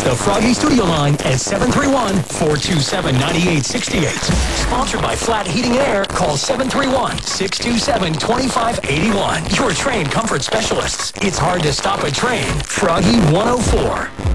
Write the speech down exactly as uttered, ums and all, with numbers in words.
the Froggy Studio line at seven three one, four two seven, nine eight six eight. Sponsored by Flat Heating and Air. Call seven three one, six two seven, two five eight one. Your train comfort specialists. It's hard to stop a train. Froggy one oh four.